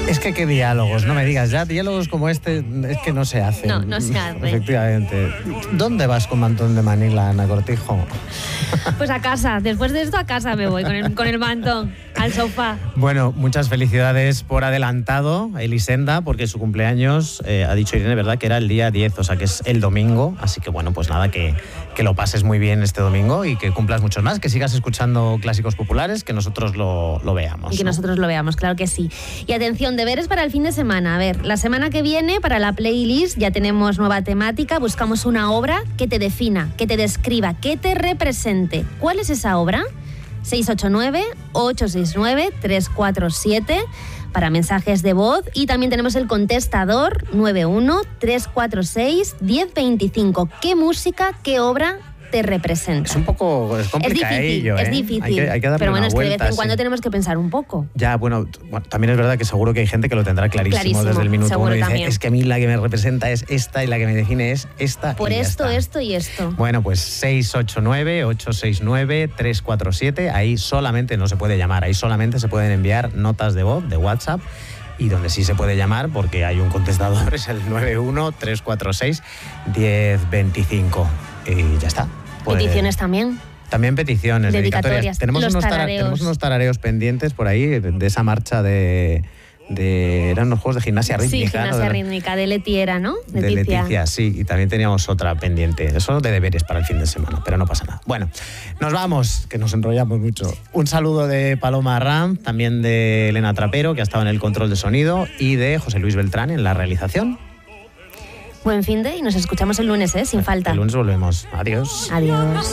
Es que qué diálogos, no me digas ya, diálogos como este es que no se hacen. No se hacen. Efectivamente. ¿Dónde vas con mantón de Manila, Ana Cortijo? Pues a casa, después de esto a casa me voy con el mantón, al sofá. Bueno, muchas felicidades por adelantado, Elisenda, porque su cumpleaños, ha dicho Irene, ¿verdad?, que era el día 10, o sea que es el domingo, así que bueno, pues nada, que lo pases muy bien este domingo y que cumplas muchos más, que sigas escuchando clásicos populares, que nosotros lo veamos. Y que nosotros lo veamos, claro que sí. Y atención, deberes para el fin de semana. A ver, la semana que viene, para la playlist, ya tenemos nueva temática, buscamos una obra que te defina, que te describa, que te represente. ¿Cuál es esa obra? 689-869-347 para mensajes de voz, y también tenemos el contestador 91-346-1025. ¿Qué música, qué obra te representa? Es un poco complicadillo, es difícil. Hay que darle pero bueno, una vuelta, de vez en sí. cuando tenemos que pensar un poco. Ya, bueno, también es verdad que seguro que hay gente que lo tendrá clarísimo desde el minuto uno y dice, también. es que a mí la que me representa es esta y la que me define es esta. Por esto, esto y esto. Bueno, pues 689-869-347, ahí solamente no se puede llamar, ahí solamente se pueden enviar notas de voz de WhatsApp. Y donde sí se puede llamar, porque hay un contestador, es el 91-346-1025. Y ya está. Peticiones también. También peticiones, dedicatorias. Tenemos unos tarareos pendientes por ahí de esa marcha eran unos juegos de gimnasia rítmica. Sí, gimnasia rítmica, de Leti era, ¿no? De Leticia, sí. Y también teníamos otra pendiente. Eso de deberes para el fin de semana, pero no pasa nada. Bueno, nos vamos, que nos enrollamos mucho. Un saludo de Paloma Arranz, también de Elena Trapero, que ha estado en el control de sonido, y de José Luis Beltrán en la realización. Buen fin de, y nos escuchamos el lunes, sin falta. El lunes volvemos. Adiós. Adiós.